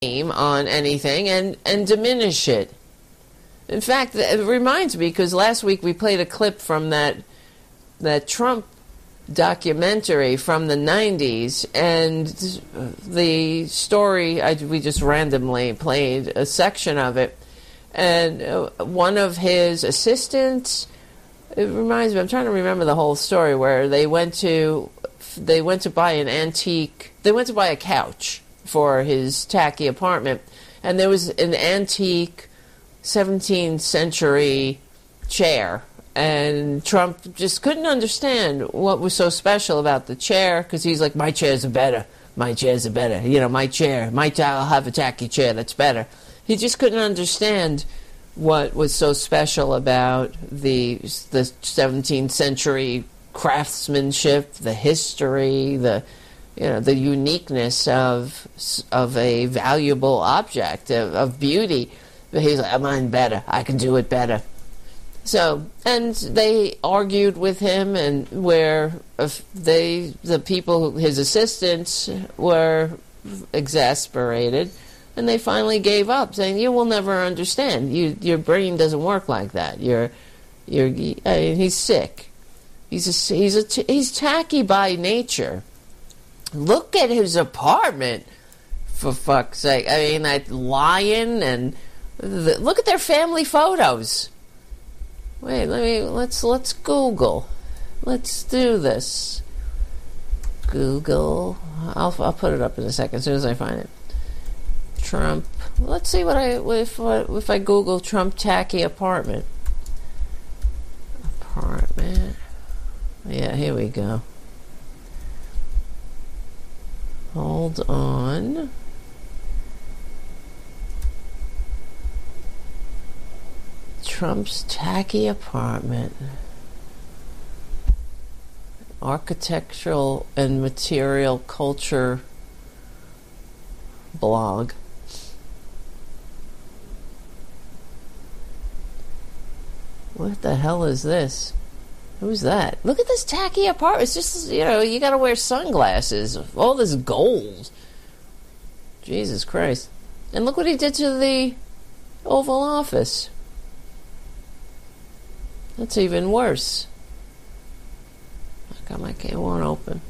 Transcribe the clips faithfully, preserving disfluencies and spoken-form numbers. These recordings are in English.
on anything and, and diminish it. In fact, it reminds me, because last week we played a clip from that that Trump documentary from the nineties, and the story, I, we just randomly played a section of it, and uh, one of his assistants, it reminds me, I'm trying to remember the whole story, where they went to they went to buy an antique, they went to buy a couch for his tacky apartment, and there was an antique seventeenth century chair, and Trump just couldn't understand what was so special about the chair, because he's like, my chairs are better, my chairs are better, you know, my chair, my ta- I'll have a tacky chair that's better. He just couldn't understand what was so special about the the seventeenth century craftsmanship, the history, the you know, the uniqueness of of a valuable object, of, of beauty. But he's like, mine better. I can do it better. So, and they argued with him, and where if they, the people, his assistants, were exasperated, and they finally gave up, saying, "You will never understand. You, your brain doesn't work like that. You're, you're." I mean, he's sick. He's a, he's a, he's tacky by nature. Look at his apartment, for fuck's sake. I mean, that lion, and the, look at their family photos. Wait, let me, let's, let's Google. Let's do this. Google. I'll, I'll put it up in a second, as soon as I find it. Trump. Let's see what I, if, if I Google Trump tacky apartment. Apartment. Yeah, here we go. Hold on. Trump's tacky apartment. Architectural and material culture blog. What the hell is this? Who's that? Look at this tacky apartment. It's just, you know, you gotta wear sunglasses. All this gold. Jesus Christ. And look what he did to the Oval Office. That's even worse. How come I can't, it won't open?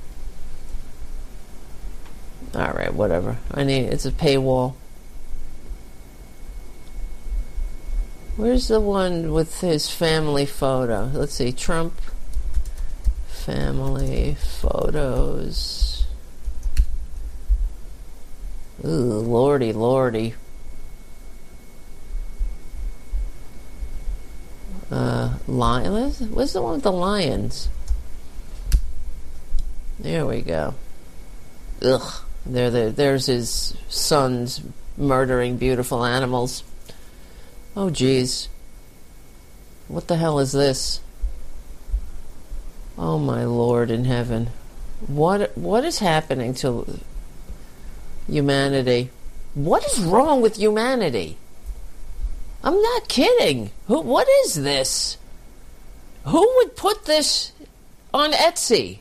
Alright, whatever. I need, it's a paywall. Where's the one with his family photo? Let's see, Trump family photos. Ooh, lordy, lordy. Uh, lion. Where's, where's the one with the lions? There we go. Ugh. There, there, there's his sons murdering beautiful animals. Oh, geez. What the hell is this? Oh, my Lord in heaven. What, what is happening to humanity? What is wrong with humanity? I'm not kidding. Who, what is this? Who would put this on Etsy?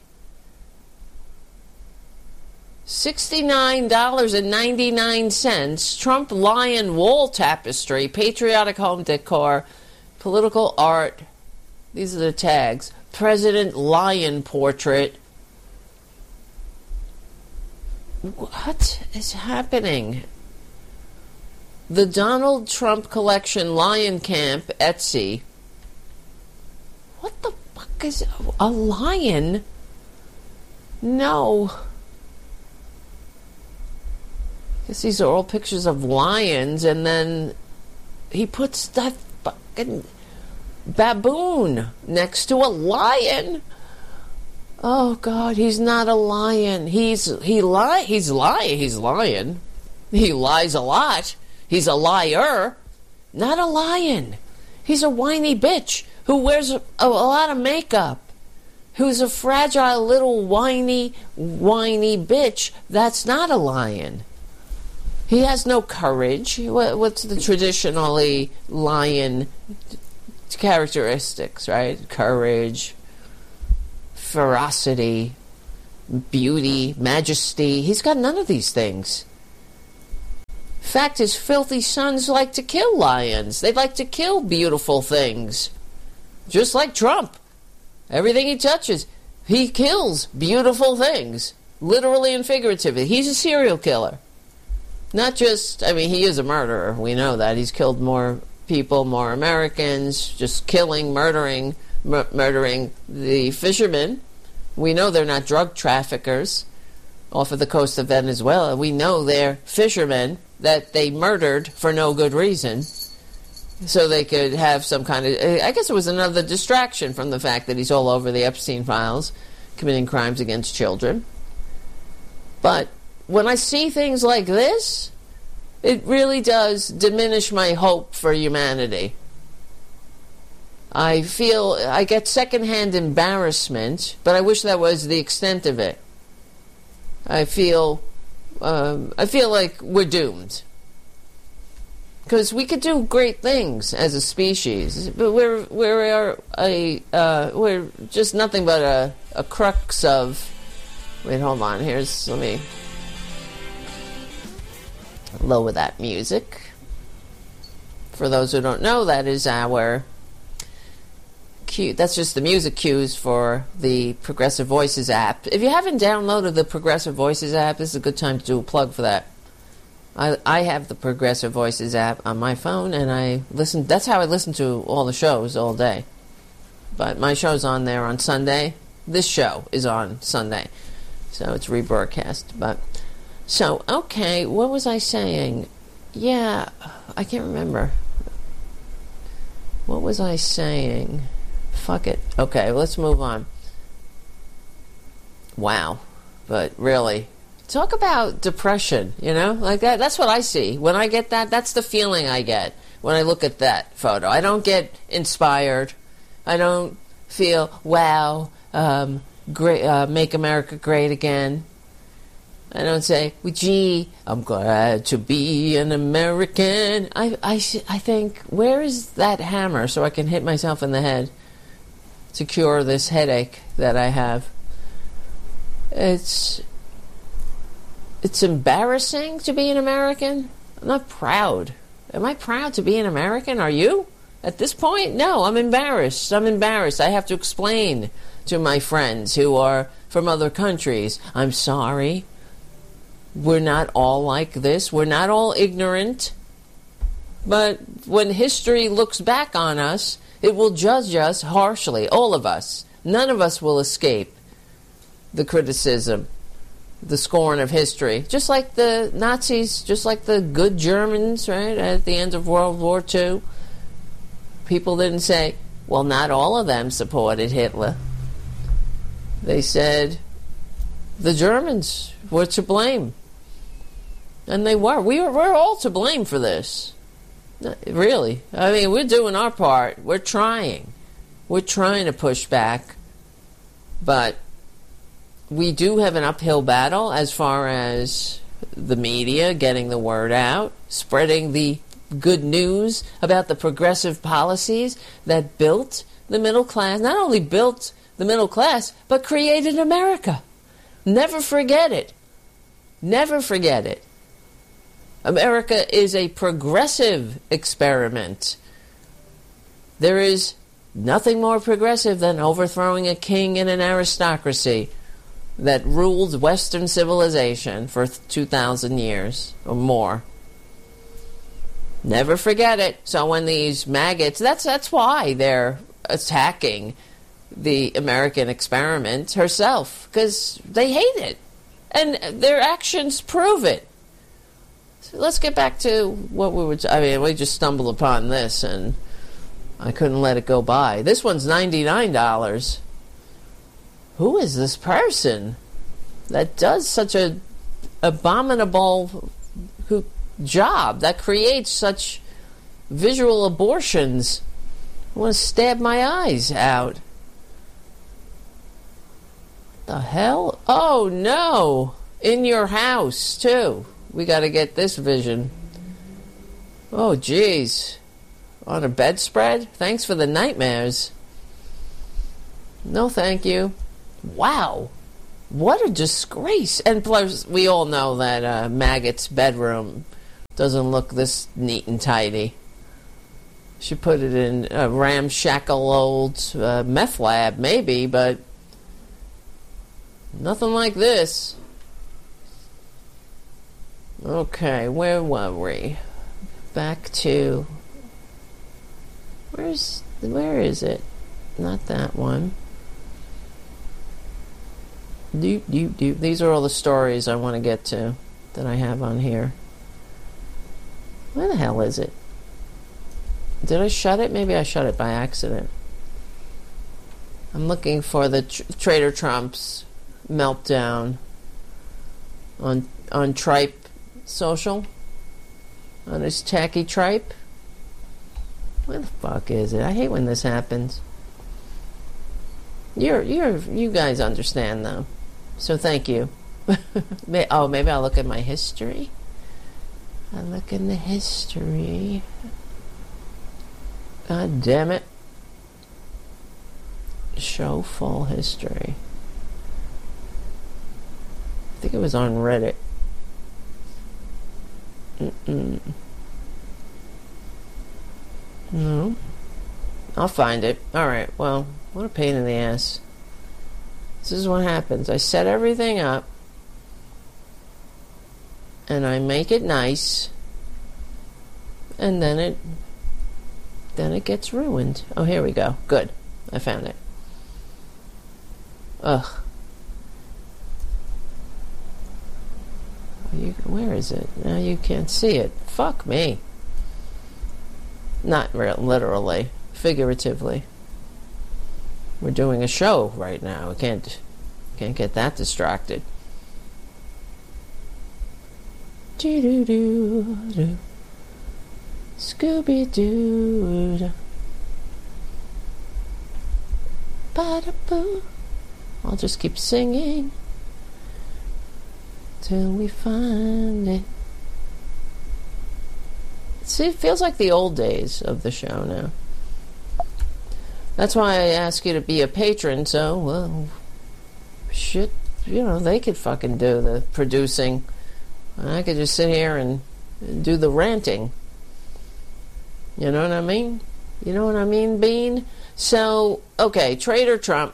sixty-nine dollars and ninety-nine cents, Trump lion wall tapestry, patriotic home decor, political art. These are the tags. President lion portrait. What is happening? The Donald Trump Collection Lion Camp, Etsy. What the fuck is a lion? No. Guess these are all pictures of lions, and then he puts that fucking baboon next to a lion. Oh God, he's not a lion. He's he lie. He's lying. He's lying. He lies a lot. He's a liar, not a lion. He's a whiny bitch who wears a, a lot of makeup, who's a fragile little whiny, whiny bitch. That's not a lion. He has no courage. What, what's the traditionally lion characteristics, right? Courage, ferocity, beauty, majesty. He's got none of these things. In fact, his filthy sons like to kill lions. They like to kill beautiful things. Just like Trump. Everything he touches, he kills beautiful things. Literally and figuratively. He's a serial killer. Not just, I mean, he is a murderer. We know that. He's killed more people, more Americans, just killing, murdering, mur- murdering the fishermen. We know they're not drug traffickers off of the coast of Venezuela. We know they're fishermen that they murdered for no good reason, so they could have some kind of, I guess it was another distraction from the fact that he's all over the Epstein files, committing crimes against children. But when I see things like this, it really does diminish my hope for humanity. I feel, I get secondhand embarrassment, but I wish that was the extent of it. I feel, um, I feel like we're doomed. Because we could do great things as a species, but we're we're a uh, we're just nothing but a, a crux of. Wait, hold on. Here's let me lower that music. For those who don't know, that is our cue. That's just the music cues for the Progressive Voices app. If you haven't downloaded the Progressive Voices app, this is a good time to do a plug for that. I, I have the Progressive Voices app on my phone, and I listen. That's how I listen to all the shows all day. But my show's on there on Sunday. This show is on Sunday, so it's rebroadcast. But so okay, what was I saying? Yeah, I can't remember. What was I saying? Fuck it. Okay, let's move on. Wow, but really. Talk about depression, you know, like that. That's what I see. When I get that, that's the feeling I get when I look at that photo. I don't get inspired. I don't feel, wow, um, great, uh, make America great again. I don't say, well, gee, I'm glad to be an American. I, I, I think, where is that hammer so I can hit myself in the head to cure this headache that I have? It's... It's embarrassing to be an American. I'm not proud. Am I proud to be an American? Are you? At this point, no, I'm embarrassed. I'm embarrassed. I have to explain to my friends who are from other countries, I'm sorry. We're not all like this. We're not all ignorant. But when history looks back on us, it will judge us harshly, all of us. None of us will escape the criticism, the scorn of history. Just like the Nazis, just like the good Germans, right, at the end of World War Two. People didn't say, well, not all of them supported Hitler. They said the Germans were to blame. And they were. We were we're all to blame for this. Really. I mean, we're doing our part. We're trying. We're trying to push back. But we do have an uphill battle as far as the media getting the word out, spreading the good news about the progressive policies that built the middle class, not only built the middle class, but created America. Never forget it. Never forget it. America is a progressive experiment. There is nothing more progressive than overthrowing a king and an aristocracy that ruled Western civilization for two thousand years or more. Never forget it. So when these maggots, that's that's why they're attacking the American experiment herself, because they hate it. And their actions prove it. So let's get back to what we were, t- I mean, we just stumbled upon this and I couldn't let it go by. This one's ninety-nine dollars. Who is this person that does such a abominable who, job, that creates such visual abortions? I want to stab my eyes out. What the hell? Oh, no. In your house, too. We got to get this vision. Oh, jeez. On a bedspread? Thanks for the nightmares. No, thank you. Wow. What a disgrace. And plus, we all know that uh, Maggot's bedroom doesn't look this neat and tidy. Should put it in a ramshackle old uh, meth lab, maybe, but nothing like this. Okay, where were we? Back to... Where's... Where is it? Not that one. Doop, doop, doop. These are all the stories I want to get to that I have on here. Where the hell is it? Did I shut it? Maybe I shut it by accident. I'm looking for the tr- Trader Trump's meltdown on on Tripe Social, on his tacky Tripe. Where the fuck is it? I hate when this happens. You're you're you guys understand though, so thank you. Oh, maybe I'll look at my history. I look in the history. God damn it. Show full history. I think it was on Reddit. Mm-mm. No. I'll find it. Alright, well, what a pain in the ass. This is what happens. I set everything up. And I make it nice. And then it... Then it gets ruined. Oh, here we go. Good. I found it. Ugh. You, where is it? Now you can't see it. Fuck me. Not real, literally. Figuratively. We're doing a show right now. We can't, can't get that distracted. Doo-doo-doo-doo. Scooby-Doo. Ba-da-boo. I'll just keep singing till we find it. See, it feels like the old days of the show now. That's why I ask you to be a patron, so, well, shit, you know, they could fucking do the producing. I could just sit here and, and do the ranting. You know what I mean? You know what I mean, Bean? So, okay, Trader Trump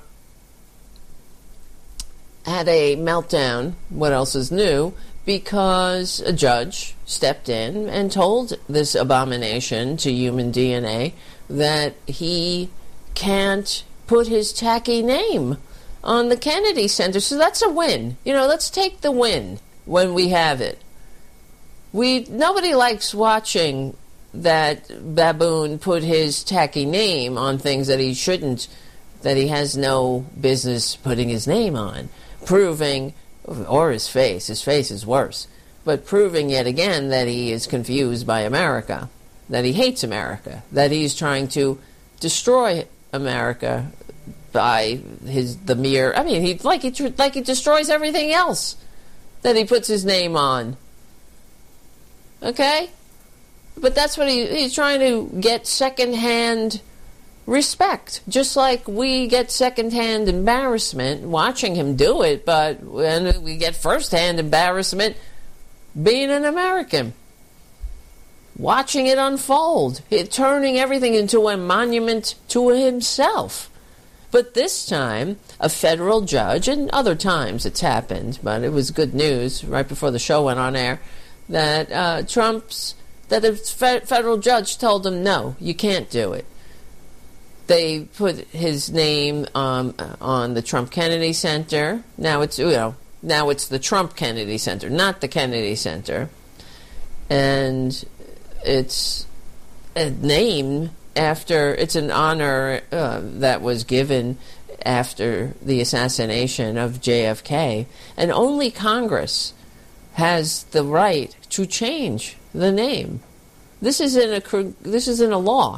had a meltdown, what else is new, because a judge stepped in and told this abomination to human D N A that he can't put his tacky name on the Kennedy Center. So that's a win. You know, let's take the win when we have it. We nobody likes watching that baboon put his tacky name on things that he shouldn't, that he has no business putting his name on, proving, or his face, his face is worse, but proving yet again that he is confused by America, that he hates America, that he's trying to destroy America by his the mere, I mean, he like he like he destroys everything else that he puts his name on. Okay? But that's what he, he's trying to get secondhand respect. Just like we get secondhand embarrassment watching him do it, but when we get firsthand embarrassment being an American. Watching it unfold. It, turning everything into a monument to himself. But this time, a federal judge, and other times it's happened, but it was good news right before the show went on air, that uh, Trump's that a federal judge told him, no, you can't do it. They put his name um, on the Trump Kennedy Center. Now it's, you know, now it's the Trump Kennedy Center, not the Kennedy Center. And it's a name after, it's an honor uh, that was given after the assassination of J F K. And only Congress has the right to change the name. This is in a this is in a law.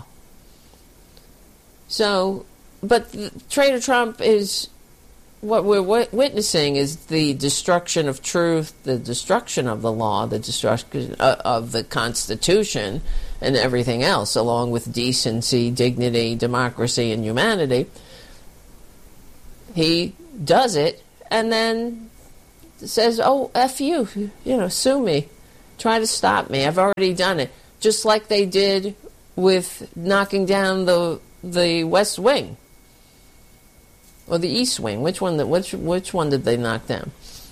So, but Trader Trump is, what we're w- witnessing is the destruction of truth, the destruction of the law, the destruction of the Constitution, and everything else, along with decency, dignity, democracy, and humanity. He does it, and then says, "Oh, F you, you know, sue me." Try to stop me. I've already done it. Just like they did with knocking down the the West Wing. Or the East Wing. Which one which which one did they knock down?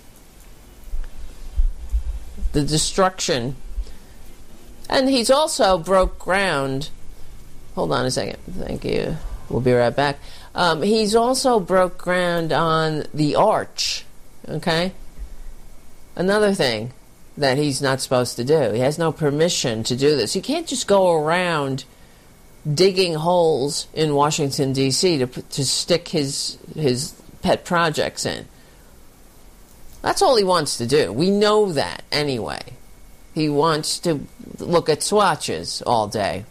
The destruction. And he's also broke ground. Hold on a second. Thank you. We'll be right back. Um, he's also broke ground on the arch. Okay? Another thing that he's not supposed to do. He has no permission to do this. You can't just go around digging holes in Washington, D C to to stick his his pet projects in. That's all he wants to do. We know that anyway. He wants to look at swatches all day.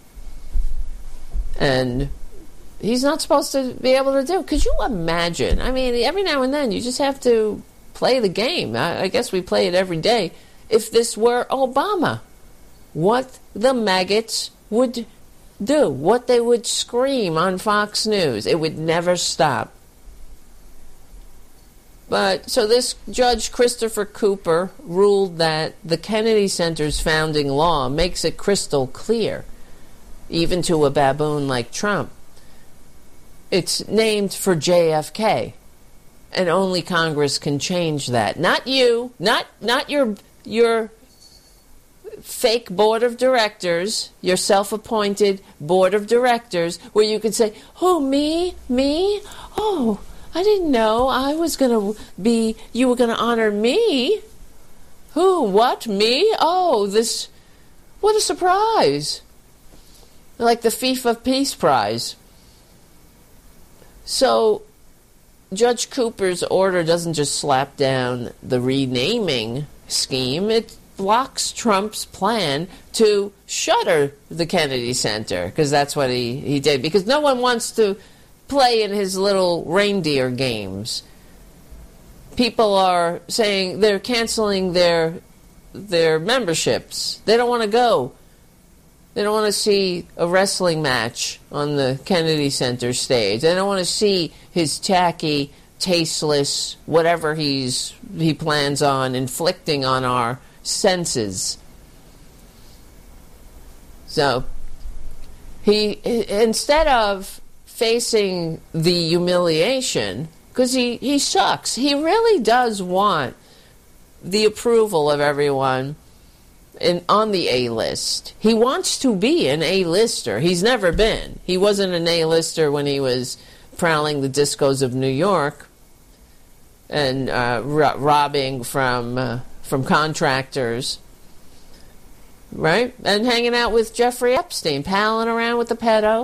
And he's not supposed to be able to do. Could you imagine? I mean, every now and then you just have to play the game. I, I guess we play it every day. If this were Obama, what the maggots would do, what they would scream on Fox News. It would never stop. But, so this Judge Christopher Cooper ruled that the Kennedy Center's founding law makes it crystal clear, even to a baboon like Trump. It's named for J F K, and only Congress can change that. Not you, not not your your fake board of directors, your self-appointed board of directors, where you could say, "Oh, me, me, oh." I didn't know I was going to be, you were going to honor me. Who? What? Me? Oh, this, what a surprise. Like the Thief of Peace Prize. So, Judge Cooper's order doesn't just slap down the renaming scheme, it blocks Trump's plan to shutter the Kennedy Center, because that's what he, he did. Because no one wants to play in his little reindeer games. People are saying they're canceling their their memberships. They don't want to go. They don't want to see a wrestling match on the Kennedy Center stage. They don't want to see his tacky, tasteless, whatever he's he plans on inflicting on our senses. So he instead of facing the humiliation, because he, he sucks. He really does want the approval of everyone in, on the A-list. He wants to be an A-lister. He's never been. He wasn't an A-lister when he was prowling the discos of New York and uh, ro- robbing from, uh, from contractors, right? And hanging out with Jeffrey Epstein, palling around with the pedo.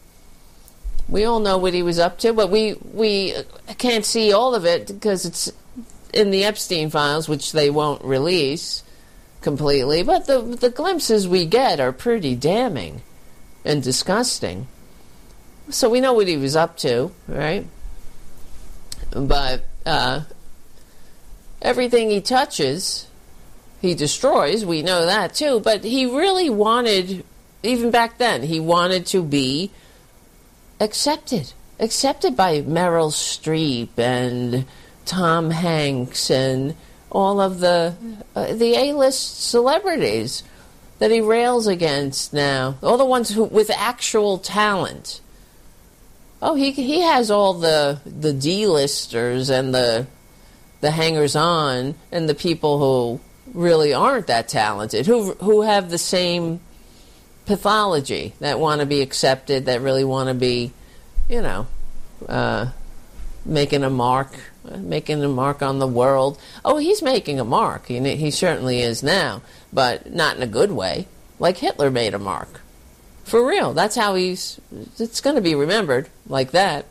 We all know what he was up to, but we we can't see all of it because it's in the Epstein files, which they won't release completely. But the the glimpses we get are pretty damning and disgusting. So we know what he was up to, right? But uh, everything he touches, he destroys. We know that too. But he really wanted, even back then, he wanted to be accepted. Accepted by Meryl Streep and Tom Hanks and all of the uh, the A-list celebrities that he rails against now. All the ones who with actual talent. Oh, he he has all the the D-listers and the the hangers-on and the people who really aren't that talented, who who have the same pathology, that want to be accepted, that really want to be, you know, uh, making a mark, making a mark on the world. Oh, he's making a mark. He, he certainly is now, but not in a good way. Like Hitler made a mark. For real. That's how he's, it's going to be remembered like that.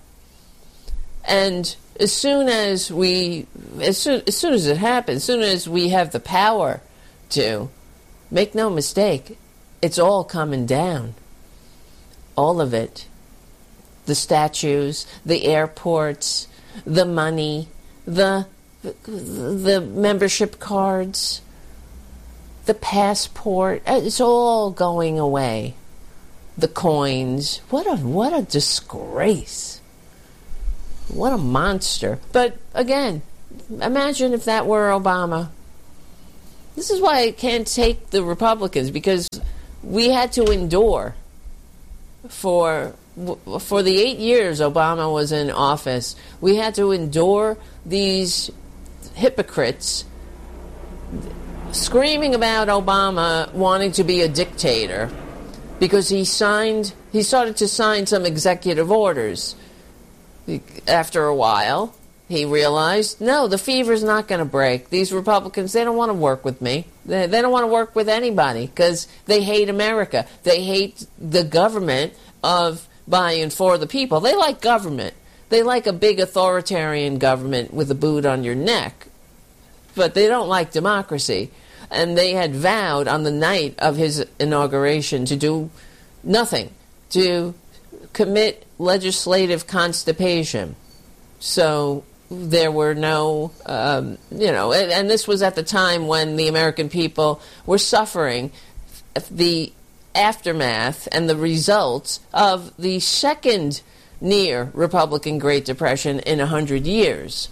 And as soon as we, as soon, as soon as it happens, as soon as we have the power to, make no mistake, it's all coming down. All of it. The statues, the airports, the money, the the membership cards, the passport. It's all going away. The coins. What a what a disgrace. What a monster. But again, imagine if that were Obama. This is why I can't take the Republicans, because we had to endure for for the eight years Obama was in office. We had to endure these hypocrites screaming about Obama wanting to be a dictator because he signed, he started to sign some executive orders. After a while, he realized, no, the fever's not going to break. These Republicans, they don't want to work with me. They, they don't want to work with anybody because they hate America. They hate the government of by and for the people. They like government. They like a big authoritarian government with a boot on your neck. But they don't like democracy. And they had vowed on the night of his inauguration to do nothing, to commit legislative constipation. So there were no, um, you know, and, and this was at the time when the American people were suffering the aftermath and the results of the second near Republican Great Depression in a hundred years.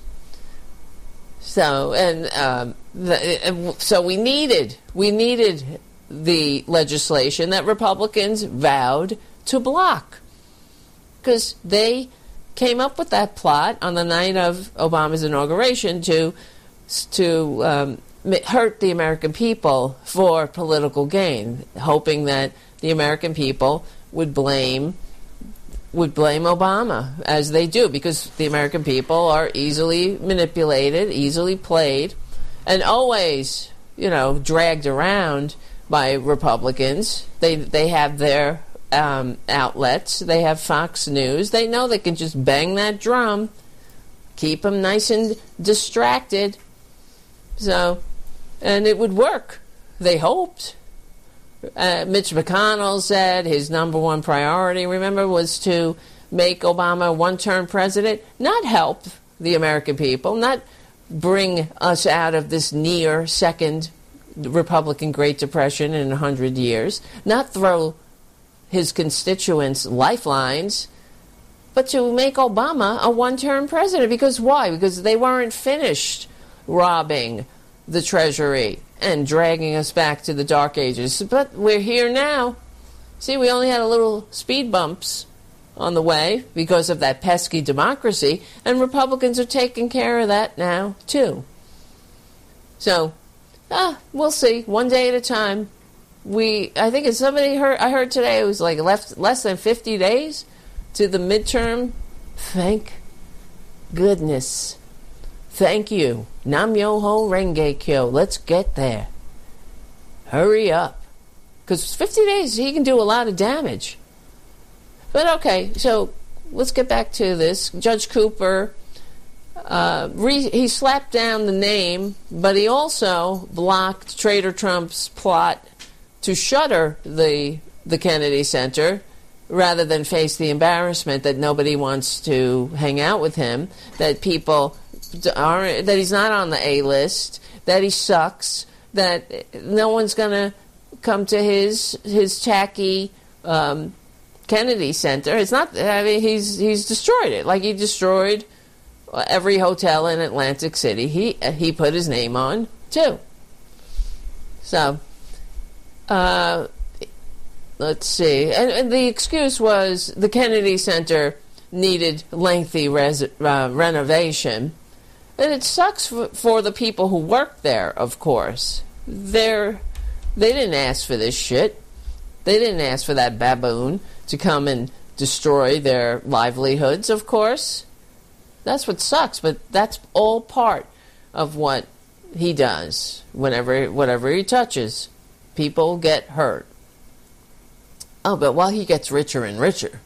So and um, the, so we needed we needed the legislation that Republicans vowed to block, because they came up with that plot on the night of Obama's inauguration to to um, hurt the American people for political gain, hoping that the American people would blame would blame Obama, as they do, because the American people are easily manipulated, easily played, and always, you know, dragged around by Republicans. They they have their um, outlets. They have Fox News. They know they can just bang that drum, keep them nice and distracted. So, and it would work. They hoped. Uh, Mitch McConnell said his number one priority, remember, was to make Obama a one-term president, not help the American people, not bring us out of this near second Republican Great Depression in a hundred years, not throw his constituents lifelines, but to make Obama a one-term president. Because why? Because they weren't finished robbing the Treasury and dragging us back to the dark ages. But we're here now. See, we only had a little speed bumps on the way because of that pesky democracy, and Republicans are taking care of that now, too. So, ah, we'll see. One day at a time. We, I think, as somebody heard, I heard today, it was like left, less than fifty days to the midterm. Thank goodness. Thank you. Nam Myoho Renge Kyo. Let's get there. Hurry up. Because fifty days, he can do a lot of damage. But okay, so let's get back to this. Judge Cooper, uh, re- he slapped down the name, but he also blocked Trader Trump's plot to shutter the the Kennedy Center rather than face the embarrassment that nobody wants to hang out with him, that people are, that he's not on the A list, that he sucks, that no one's going to come to his his tacky um, Kennedy Center. It's not. I mean, he's he's destroyed it. Like he destroyed every hotel in Atlantic City. He he put his name on too. So, uh, let's see. And, and the excuse was the Kennedy Center needed lengthy res, uh, renovation. And it sucks for, for the people who work there, of course. They're, they didn't ask for this shit. They didn't ask for that baboon to come and destroy their livelihoods, of course. That's what sucks, but that's all part of what he does. Whenever, whatever he touches, people get hurt. Oh, but while he gets richer and richer,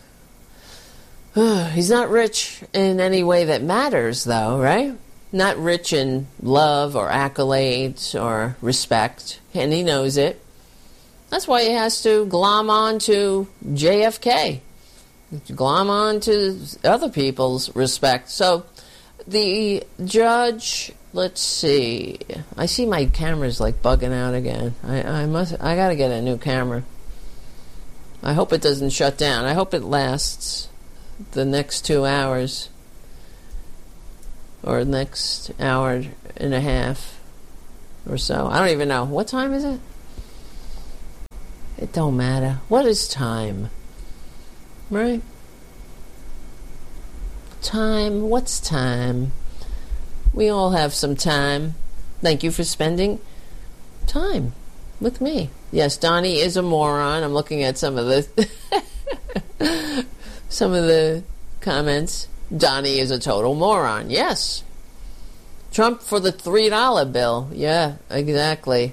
he's not rich in any way that matters, though, right? Not rich in love or accolades or respect, and he knows it. That's why he has to glom on to J F K, glom on to other people's respect. So the judge, let's see, I see my camera's like bugging out again. I, I must, I gotta get a new camera. I hope it doesn't shut down. I hope it lasts the next two hours or next hour and a half. or so. I don't even know. What time is it? It don't matter. What is time? Right? Time. What's time? We all have some time. Thank you for spending time with me. Yes, Donnie is a moron. I'm looking at some of the some of the comments. Donnie is a total moron. Yes. Trump for the three dollar bill. Yeah, exactly.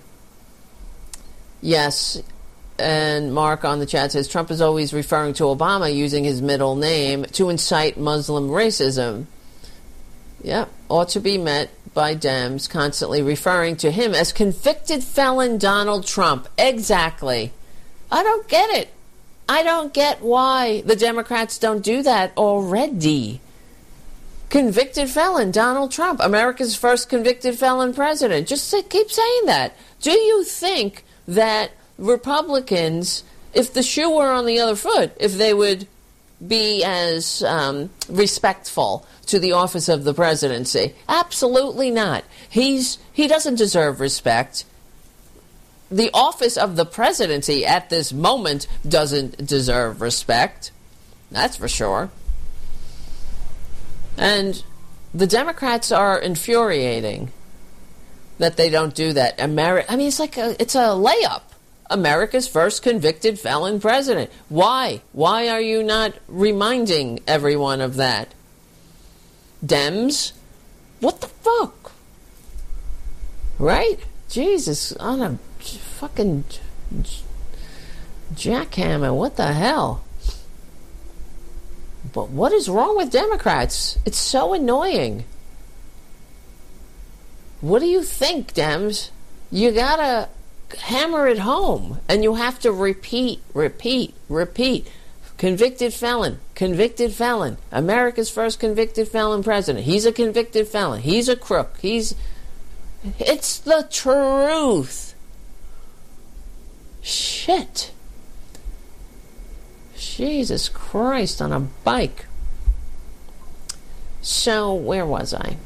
Yes. And Mark on the chat says Trump is always referring to Obama using his middle name to incite Muslim racism. Yep. Ought to be met by Dems constantly referring to him as convicted felon Donald Trump. Exactly. I don't get it. I don't get why the Democrats don't do that already. Convicted felon Donald Trump, America's first convicted felon president. Just say, keep saying that. Do you think that Republicans, if the shoe were on the other foot, if they would be as um, respectful to the office of the presidency? Absolutely not. He's he doesn't deserve respect. The office of the presidency at this moment doesn't deserve respect. That's for sure. And the Democrats are infuriating that they don't do that. Ameri- I mean, it's like a, it's a layup. America's first convicted felon president. Why? Why are you not reminding everyone of that? Dems? What the fuck? Right? Jesus, on a fucking jackhammer. What the hell? But what is wrong with Democrats? It's so annoying. What do you think, Dems? You gotta hammer it home, and you have to repeat, repeat, repeat. Convicted felon, convicted felon, America's first convicted felon president. He's a convicted felon. He's a crook. He's... It's the truth. Shit. Jesus Christ, on a bike. So, where was I?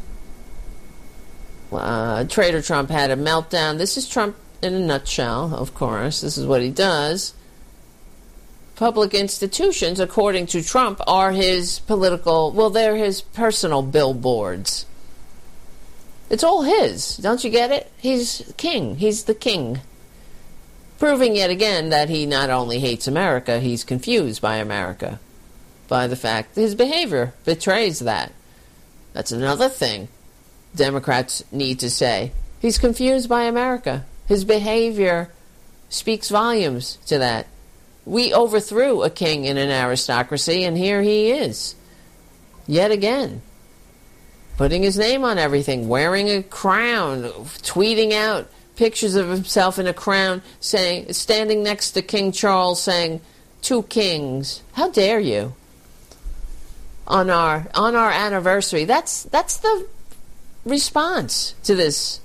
Uh, Trader Trump had a meltdown. This is Trump in a nutshell, of course. This is what he does. Public institutions, according to Trump, are his political, well, they're his personal billboards. It's all his. Don't you get it? He's king. He's the king. Proving yet again that he not only hates America, he's confused by America. By the fact that his behavior betrays that. That's another thing Democrats need to say. He's confused by America. His behavior speaks volumes to that. We overthrew a king in an aristocracy, and here he is. Yet again. Putting his name on everything, wearing a crown, tweeting out pictures of himself in a crown, saying, standing next to King Charles, saying, "Two kings." How dare you? On our on our anniversary. That's that's the response to this.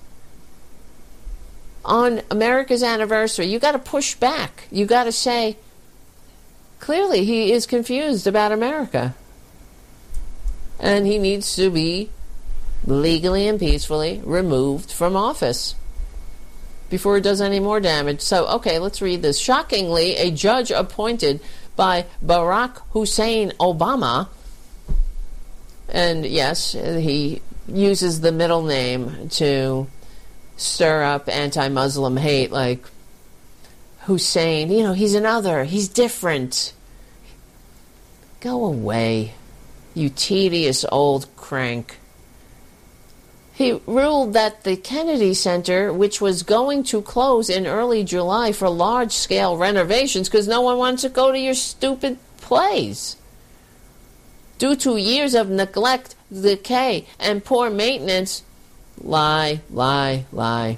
On America's anniversary, you got to push back. You got to say, clearly he is confused about America. And he needs to be legally and peacefully removed from office before it does any more damage. So, okay, let's read this. Shockingly, a judge appointed by Barack Hussein Obama, and yes, he uses the middle name to stir up anti-Muslim hate, like Hussein, you know, he's another, he's different. Go away, you tedious old crank. He ruled that the Kennedy Center, which was going to close in early July for large-scale renovations, because no one wants to go to your stupid plays, due to years of neglect, decay, and poor maintenance. Lie, lie, lie.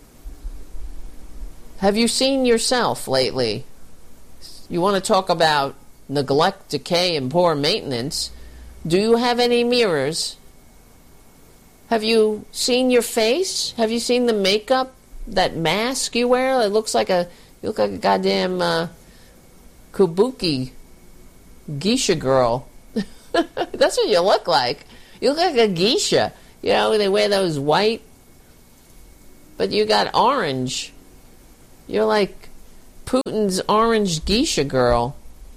Have you seen yourself lately? You want to talk about neglect, decay, and poor maintenance? Do you have any mirrors? Have you seen your face? Have you seen the makeup, that mask you wear? It looks like a, you look like a goddamn uh, kabuki geisha girl. That's what you look like. You look like a geisha. You know, they wear those white, but you got orange. You're like Putin's orange geisha girl.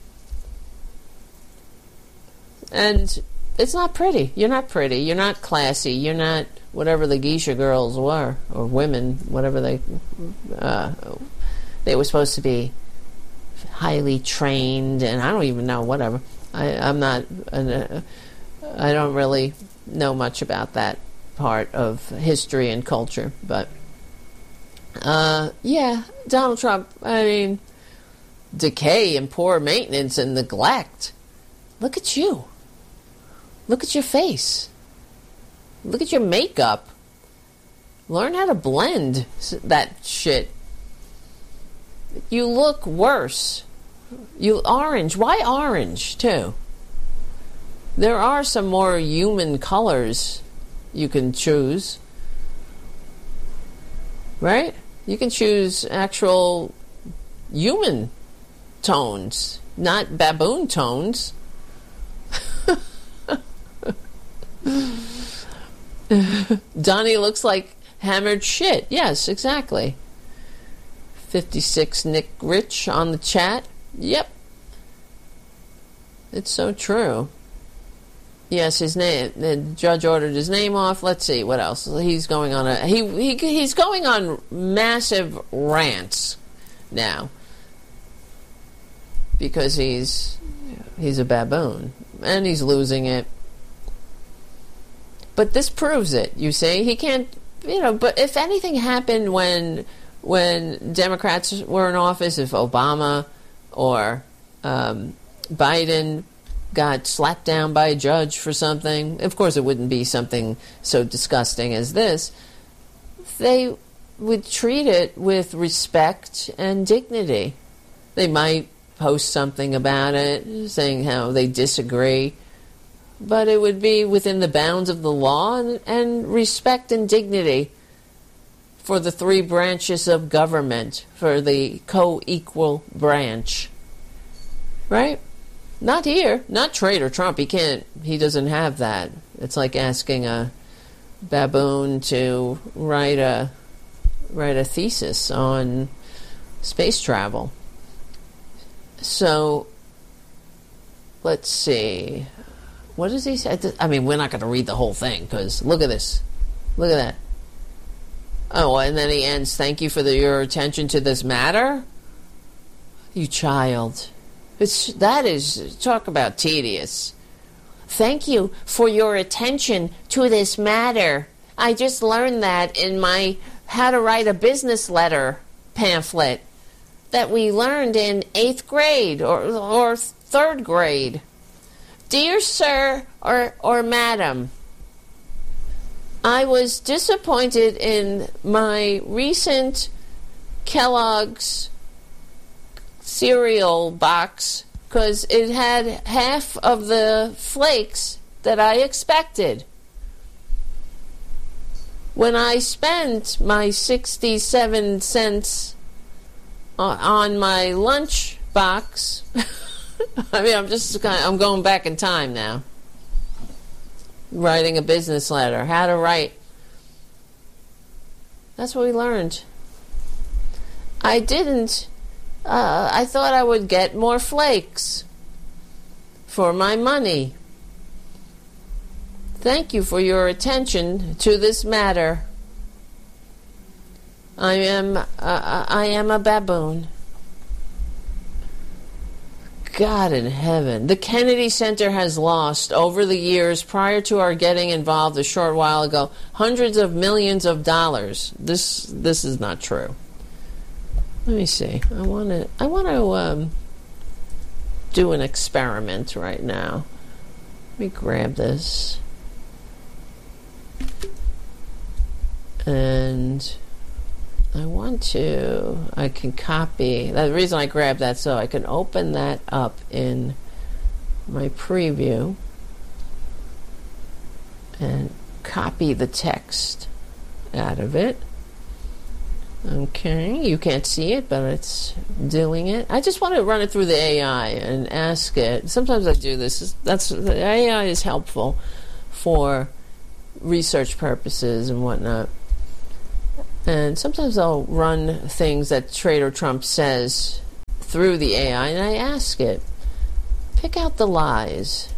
And it's not pretty. You're not pretty. You're not classy. You're not whatever the geisha girls were, or women, whatever they uh, they were supposed to be, highly trained, and I don't even know, whatever. I, I'm not, uh, I don't really know much about that part of history and culture, but uh, yeah, Donald Trump, I mean, decay and poor maintenance and neglect. Look at you. Look at your face. Look at your makeup. Learn how to blend that shit. You look worse. You orange. Why orange, too? There are some more human colors you can choose. Right? You can choose actual human tones, not baboon tones. Donnie looks like hammered shit. Yes, exactly. fifty-six Nick Rich on the chat. Yep. It's so true. Yes, his name. The judge ordered his name off. Let's see what else. He's going on a he, he he's going on massive rants now because he's he's a baboon and he's losing it. But this proves it, you see. He can't, you know, but if anything happened when when Democrats were in office, if Obama or um, Biden got slapped down by a judge for something, of course it wouldn't be something so disgusting as this, they would treat it with respect and dignity. They might post something about it, saying how they disagree, but it would be within the bounds of the law and, and respect and dignity for the three branches of government, for the co-equal branch. Right? Not here. Not Trader Trump. He can't, he doesn't have that. It's like asking a baboon to write a, write a thesis on space travel. So, let's see. What does he say? I mean, we're not going to read the whole thing, because look at this. Look at that. Oh, and then he ends, thank you for the, your attention to this matter. You child. It's, that is, talk about tedious. Thank you for your attention to this matter. I just learned that in my How to Write a Business Letter pamphlet that we learned in eighth grade or, or third grade. Dear sir or, or madam, I was disappointed in my recent Kellogg's cereal box because it had half of the flakes that I expected. When I spent my sixty-seven cents on my lunch box, I mean, I'm just kind of, I'm going back in time now. Writing a business letter, how to write. That's what we learned. I didn't, uh, I thought I would get more flakes for my money. Thank you for your attention to this matter. I am, uh, I am a baboon. God in heaven. The Kennedy Center has lost, over the years prior to our getting involved a short while ago, hundreds of millions of dollars. This this is not true. Let me see. I want to I want to um, do an experiment right now. Let me grab this. And I want to, I can copy, the reason I grabbed that so I can open that up in my preview and copy the text out of it. Okay, you can't see it, but it's doing it. I just want to run it through the A I and ask it. Sometimes I do this. That's, the A I is helpful for research purposes and whatnot. And sometimes I'll run things that Trader Trump says through the A I, and I ask it, pick out the lies.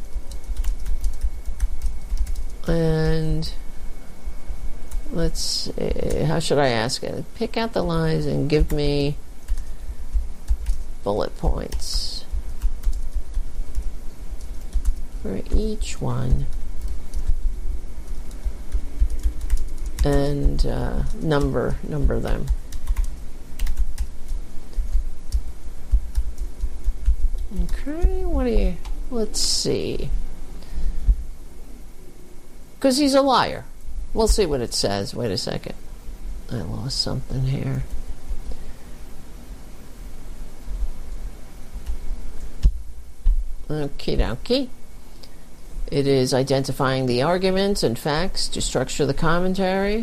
And let's see, how should I ask it? Pick out the lies and give me bullet points for each one. And uh, number number them. Okay, what do you... Let's see. Because he's a liar. We'll see what it says. Wait a second. I lost something here. Okie dokie. It is identifying the arguments and facts to structure the commentary.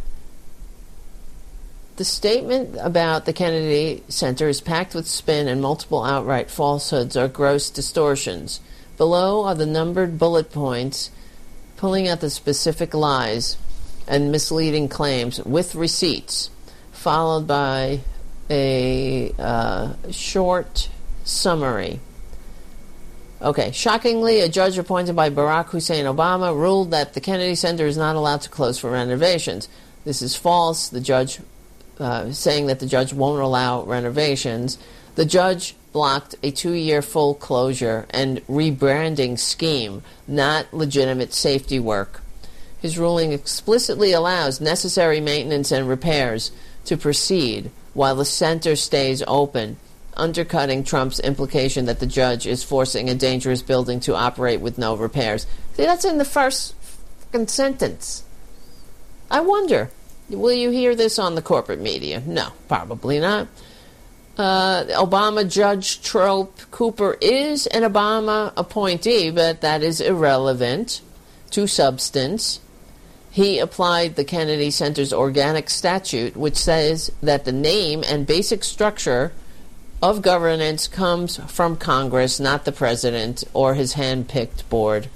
The statement about the Kennedy Center is packed with spin and multiple outright falsehoods or gross distortions. Below are the numbered bullet points pulling out the specific lies and misleading claims with receipts, followed by a uh, short summary. Okay, shockingly, a judge appointed by Barack Hussein Obama ruled that the Kennedy Center is not allowed to close for renovations. This is false. The judge, uh, saying that the judge won't allow renovations. The judge blocked a two-year full closure and rebranding scheme, not legitimate safety work. His ruling explicitly allows necessary maintenance and repairs to proceed while the center stays open, undercutting Trump's implication that the judge is forcing a dangerous building to operate with no repairs. See, that's in the first fucking sentence. I wonder, will you hear this on the corporate media? No, probably not. Uh, Obama Judge Trope Cooper is an Obama appointee, but that is irrelevant to substance. He applied the Kennedy Center's organic statute, which says that the name and basic structure of governance comes from Congress, not the president or his hand-picked board.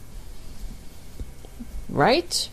Right?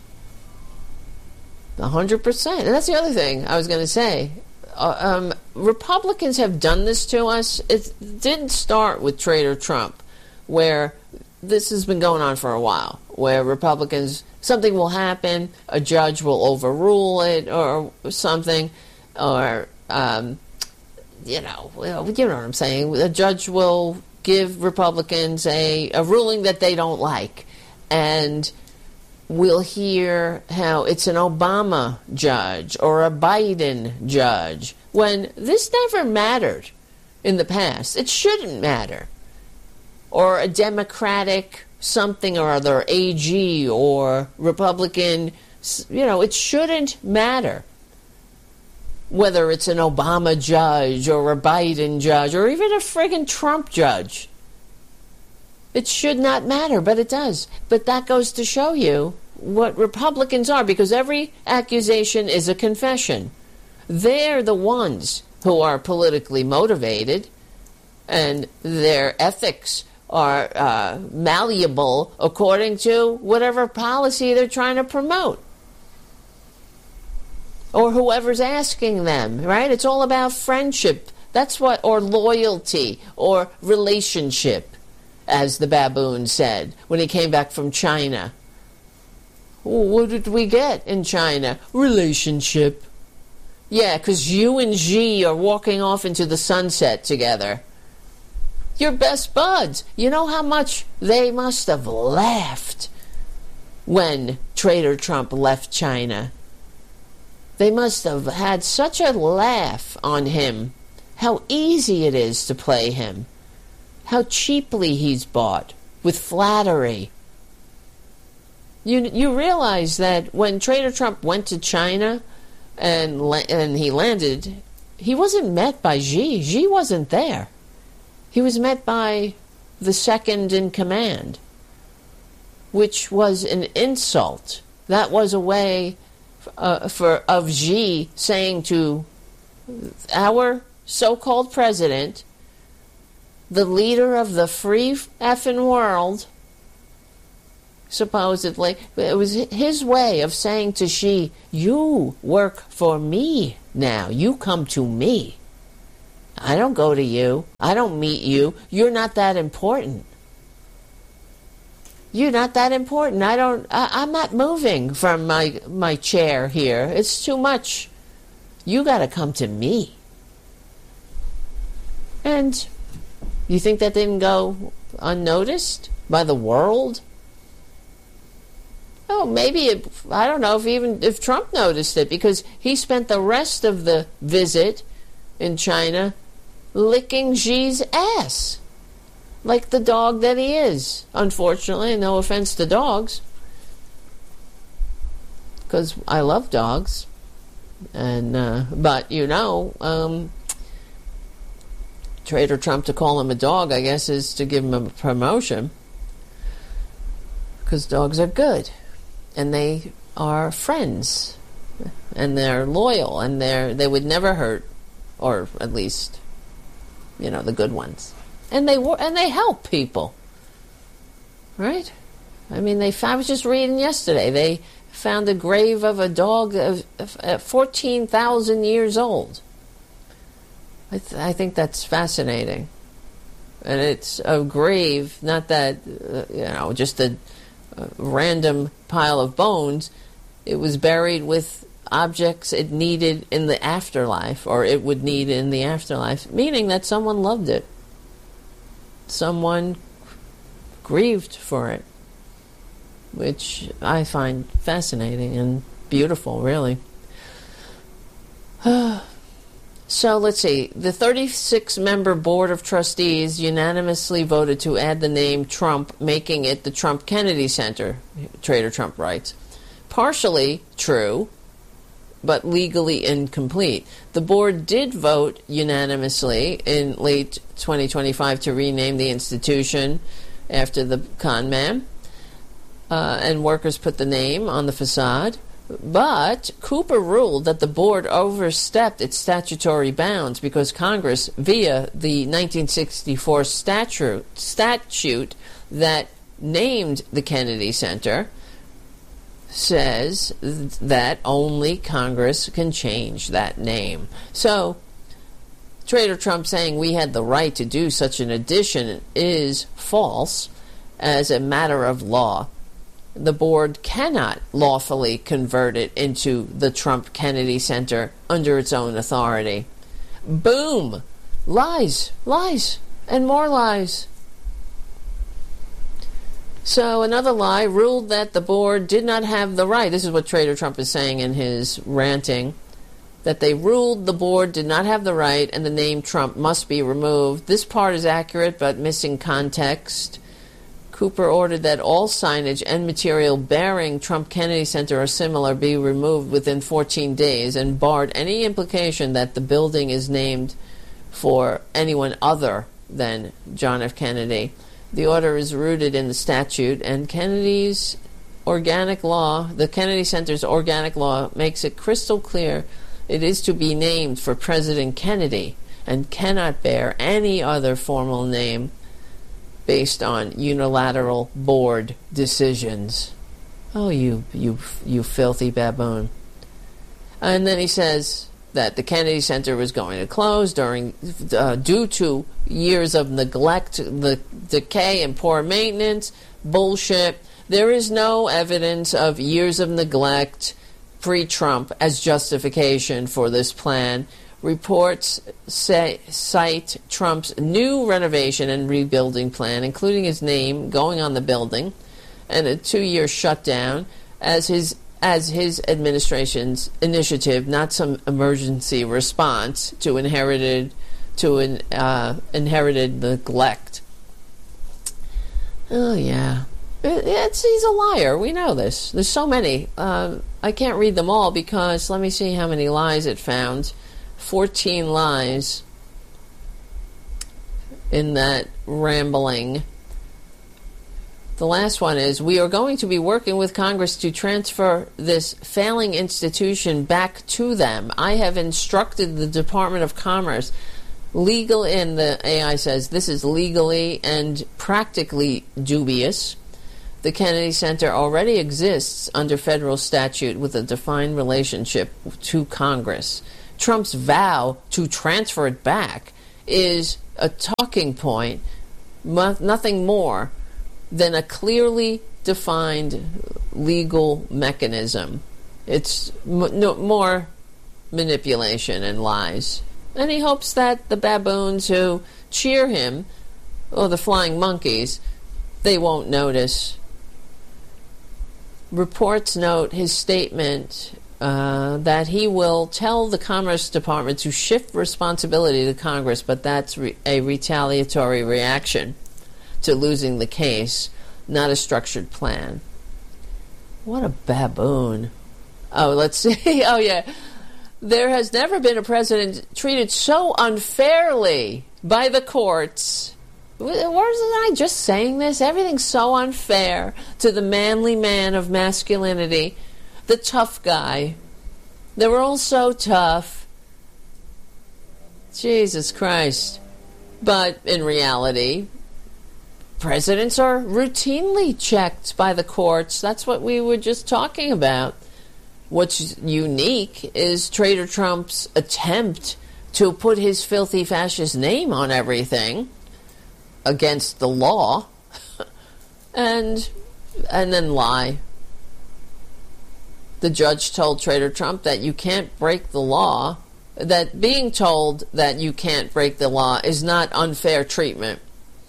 A hundred percent. And that's the other thing I was going to say. Uh, um, Republicans have done this to us. It didn't start with Trader Trump, where this has been going on for a while, where Republicans, something will happen, a judge will overrule it or something, or, um, you know, you know what I'm saying. A judge will give Republicans a, a ruling that they don't like, and we'll hear how it's an Obama judge or a Biden judge, when this never mattered in the past. It shouldn't matter. Or a Democratic something or other, A G or Republican, you know, it shouldn't matter whether it's an Obama judge or a Biden judge or even a friggin' Trump judge. It should not matter, but it does. But that goes to show you what Republicans are, because every accusation is a confession. They're the ones who are politically motivated, and their ethics are uh, malleable according to whatever policy they're trying to promote, or whoever's asking them, right? It's all about friendship. That's what, or loyalty, or relationship, as the baboon said when he came back from China. What did we get in China? Relationship. Yeah, because you and Xi are walking off into the sunset together. You're best buds. You know how much they must have laughed when Trader Trump left China. They must have had such a laugh on him. How easy it is to play him. How cheaply he's bought, with flattery. You you realize that when Trader Trump went to China and and he landed, he wasn't met by Xi. Xi wasn't there. He was met by the second in command, which was an insult. That was a way uh, for of Xi saying to our so-called president, the leader of the free effing world, supposedly. It was his way of saying to Xi, you work for me now. You come to me. I don't go to you. I don't meet you. You're not that important. You're not that important. I don't, I, I'm not moving from my, my chair here. It's too much. You got to come to me. And you think that didn't go unnoticed by the world? Oh, maybe it, I don't know if even if Trump noticed it, because he spent the rest of the visit in China licking Xi's ass like the dog that he is. Unfortunately, no offense to dogs, because I love dogs, and uh, but you know, um, Trader Trump to call him a dog, I guess, is to give him a promotion, because dogs are good. And they are friends, and they're loyal, and they're they would never hurt, or at least, you know, the good ones. And they and they help people, right? I mean, they. I was just reading yesterday. They found the grave of a dog of, of fourteen thousand years old. I, th- I think that's fascinating, and it's a grave, not that uh, you know, just a. A random pile of bones. It was buried with objects it needed in the afterlife, or it would need in the afterlife, meaning that someone loved it. Someone grieved for it, which I find fascinating and beautiful, really. So let's see. The thirty-six member Board of Trustees unanimously voted to add the name Trump, making it the Trump Kennedy Center, Trader Trump writes. Partially true, but legally incomplete. The board did vote unanimously in late twenty twenty-five to rename the institution after the con man, uh, and workers put the name on the facade. But Cooper ruled that the board overstepped its statutory bounds because Congress, via the nineteen sixty-four statute, statute that named the Kennedy Center, says that only Congress can change that name. So, Trader Trump saying we had the right to do such an addition is false as a matter of law. The board cannot lawfully convert it into the Trump Kennedy Center under its own authority. Boom! Lies, lies, and more lies. So another lie ruled that the board did not have the right. This is what Trader Trump is saying in his ranting, that they ruled the board did not have the right and the name Trump must be removed. This part is accurate but missing context. Cooper ordered that all signage and material bearing Trump Kennedy Center or similar be removed within fourteen days and barred any implication that the building is named for anyone other than John F. Kennedy. The order is rooted in the statute, and Kennedy's organic law, the Kennedy Center's organic law, makes it crystal clear it is to be named for President Kennedy and cannot bear any other formal name based on unilateral board decisions. Oh, you, you, you filthy baboon. And then he says that the Kennedy Center was going to close during, uh, due to years of neglect, the decay and poor maintenance. Bullshit. There is no evidence of years of neglect pre-Trump as justification for this plan. Reports say, cite Trump's new renovation and rebuilding plan, including his name going on the building, and a two-year shutdown as his as his administration's initiative, not some emergency response to inherited to an uh, inherited neglect. Oh yeah, it, it's, he's a liar. We know this. There's so many. Uh, I can't read them all because let me see how many lies it found. fourteen lies in that rambling. The last one is, we are going to be working with Congress to transfer this failing institution back to them. I have instructed the Department of Commerce, legal, and the A I says this is legally and practically dubious. The Kennedy Center already exists under federal statute with a defined relationship to Congress. Trump's vow to transfer it back is a talking point, nothing more than a clearly defined legal mechanism. It's m- no, more manipulation and lies. And he hopes that the baboons who cheer him, or the flying monkeys, they won't notice. Reports note his statement uh, that he will tell the Commerce Department to shift responsibility to Congress, but that's re- a retaliatory reaction to losing the case, not a structured plan. What a baboon. Oh, let's see. Oh, yeah. There has never been a president treated so unfairly by the courts. Wasn't I just saying this? Everything's so unfair to the manly man of masculinity, the tough guy. They were all so tough. Jesus Christ. But in reality, presidents are routinely checked by the courts. That's what we were just talking about. What's unique is Trader Trump's attempt to put his filthy fascist name on everything against the law and and then lie. The judge told Trader Trump that you can't break the law, that being told that you can't break the law is not unfair treatment.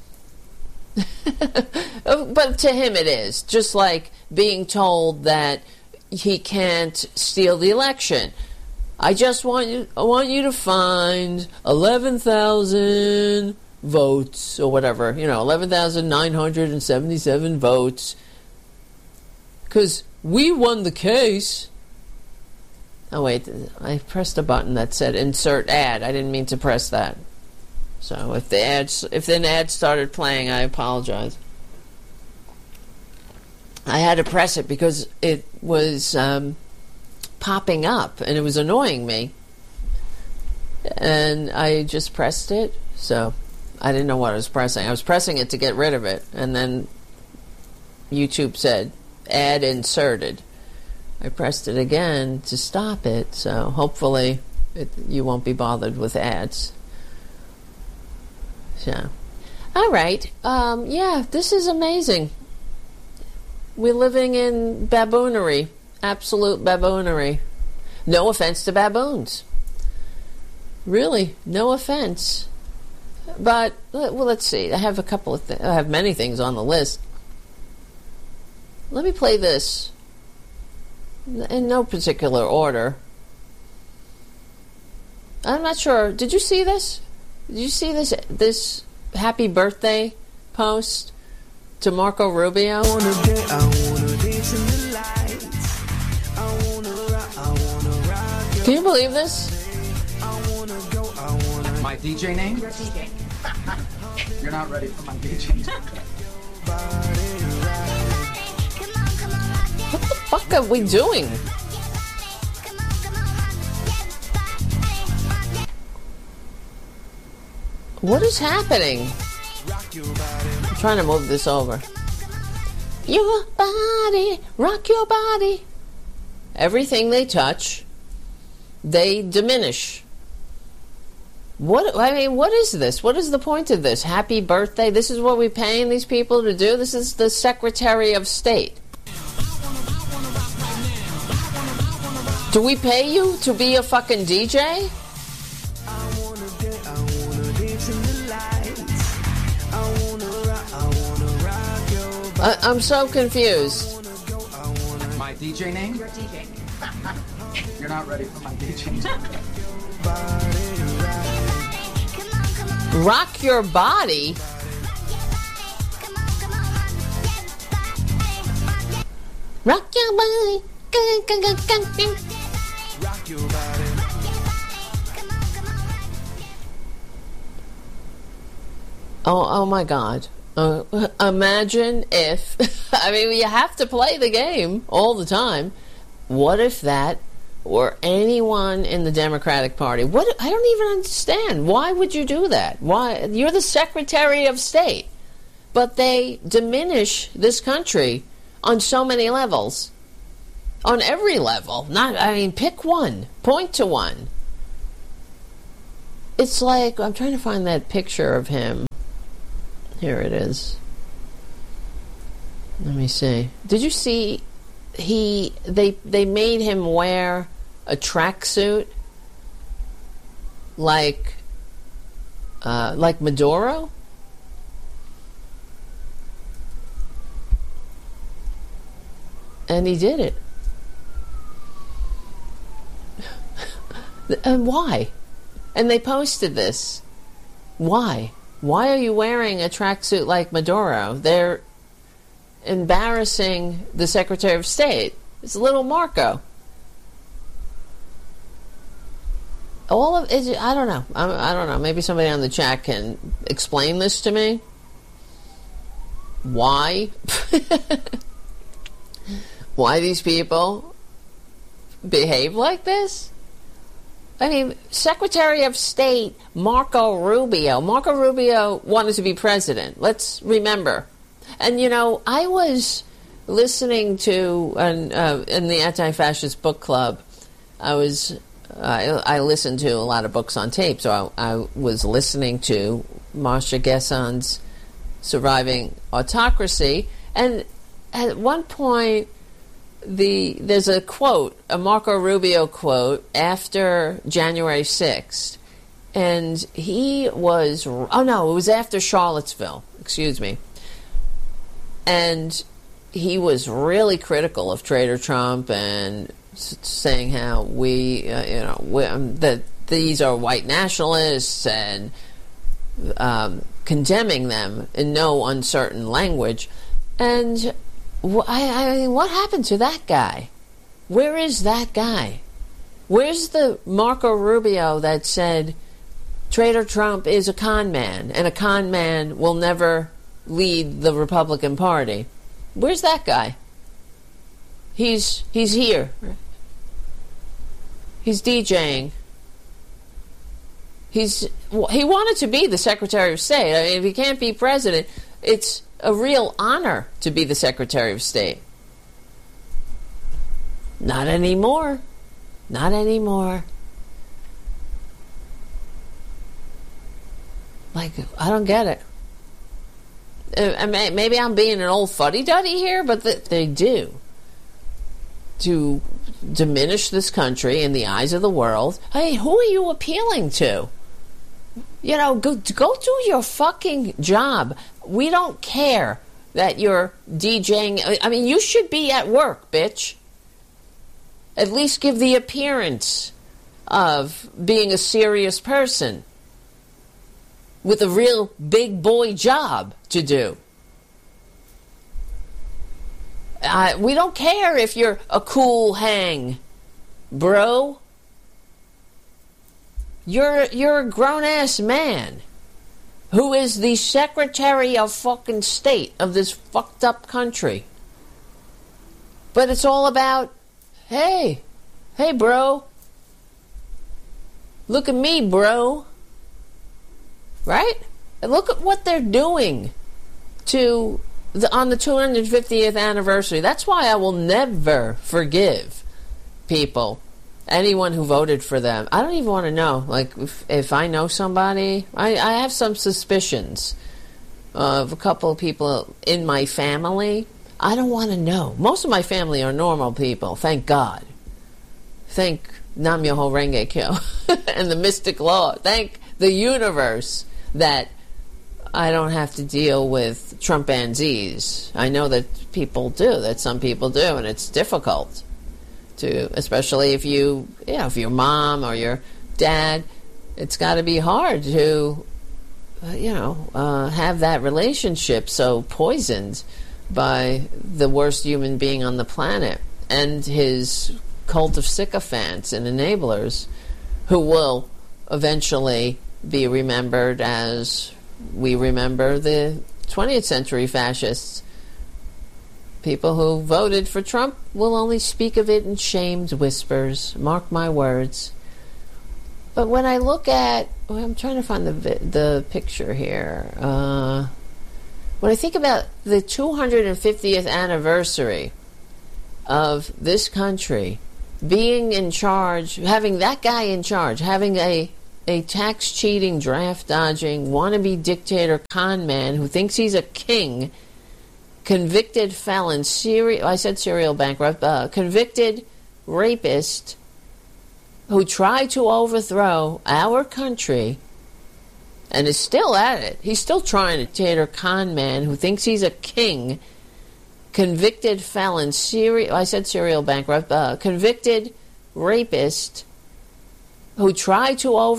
But to him it is, just like being told that he can't steal the election. I just want you I want you to find eleven thousand votes or whatever, you know, eleven thousand nine hundred seventy-seven votes, because we won the case. Oh wait, I pressed a button that said insert ad. I didn't mean to press that. So if the ads, if an ad started playing, I apologize. I had to press it because it was um, popping up and it was annoying me, and I just pressed it. So I didn't know what I was pressing. I was pressing it to get rid of it, and then YouTube said ad inserted. I pressed it again to stop it, so hopefully it, you won't be bothered with ads. So, all right. Um, yeah, this is amazing. We're living in baboonery, absolute baboonery. No offense to baboons. Really, no offense. But, well, let's see. I have a couple of things. I have many things on the list. Let me play this in no particular order. I'm not sure. Did you see this? Did you see this this happy birthday post to Marco Rubio? I wanna get, I wanna dance in the lights. I wanna rock, I wanna rock. Can you believe this? I wanna go, I wanna. My D J name? Your D J. You're not ready for my D J name. What the fuck are we doing? What is happening? I'm trying to move this over. Your body, rock your body. Everything they touch, they diminish. What, I mean, what is this? What is the point of this? Happy birthday? This is what we're paying these people to do? This is the Secretary of State. Do we pay you to be a fucking D J? I, I'm so confused. My D J name? Your D J. You're not ready for my D J name. Rock your body? Rock your body. Rock your body. Oh, oh my God. Uh, imagine if, I mean, you have to play the game all the time. What if that were anyone in the Democratic Party? What? I don't even understand. Why would you do that? Why? You're the Secretary of State. But they diminish this country on so many levels. On every level. Not, I mean, pick one. Point to one. It's like, I'm trying to find that picture of him. Here it is. Let me see. Did you see he they they made him wear a tracksuit like uh, like Maduro? And he did it. And why? And they posted this. Why? Why are you wearing a tracksuit like Maduro? They're embarrassing the Secretary of State. It's little Marco. All of it, I don't know. I, I don't know. Maybe somebody on the chat can explain this to me. Why? Why these people behave like this? I mean, Secretary of State Marco Rubio. Marco Rubio wanted to be president. Let's remember. And, you know, I was listening to, an, uh, in the Anti-Fascist Book Club, I was, uh, I listened to a lot of books on tape, so I, I was listening to Marsha Geson's Surviving Autocracy, and at one point, the there's a quote, a Marco Rubio quote, after January sixth, and he was, oh no, it was after Charlottesville, excuse me. And he was really critical of Trader Trump and s- saying how we, uh, you know, we, um, that these are white nationalists and um, condemning them in no uncertain language. And wh- I, I mean, what happened to that guy? Where is that guy? Where's the Marco Rubio that said Trader Trump is a con man and a con man will never lead the Republican Party? Where's that guy? He's he's here. He's DJing. He's he wanted to be the Secretary of State. I mean, if he can't be president, it's a real honor to be the Secretary of State. Not anymore. Not anymore. Like, I don't get it. Uh, maybe I'm being an old fuddy-duddy here, but th- they do. To diminish this country in the eyes of the world. Hey, who are you appealing to? You know, go, go do your fucking job. We don't care that you're DJing. I mean, you should be at work, bitch. At least give the appearance of being a serious person with a real big boy job to do. Uh, we don't care if you're a cool hang, bro. You're you're a grown-ass man who is the Secretary of fucking State of this fucked up country. But it's all about, hey, hey, bro. Look at me, bro. Right? And look at what they're doing to the, on the two hundred fiftieth anniversary. That's why I will never forgive people, anyone who voted for them. I don't even want to know. Like, if, if I know somebody, I, I have some suspicions of a couple of people in my family. I don't want to know. Most of my family are normal people, thank God. Thank Nam Myoho Renge Kyo and the mystic law. Thank the universe that I don't have to deal with Trumpanzees. I know that people do, that some people do, and it's difficult to, especially if you, you know, if your mom or your dad, it's got to be hard to, uh, you know, uh, have that relationship so poisoned by the worst human being on the planet and his cult of sycophants and enablers who will eventually be remembered as we remember the twentieth century fascists. People who voted for Trump will only speak of it in shamed whispers. Mark my words. But when I look at, well, I'm trying to find the the picture here. Uh, When I think about the two hundred fiftieth anniversary of this country being in charge, having that guy in charge, having a, a tax-cheating, draft-dodging, wannabe dictator con man who thinks he's a king, convicted felon, serial, I said serial bankrupt, uh, convicted rapist who tried to overthrow our country and is still at it. He's still trying to dictator con man who thinks he's a king, convicted felon, serial, I said serial bankrupt, uh, convicted rapist who tried to over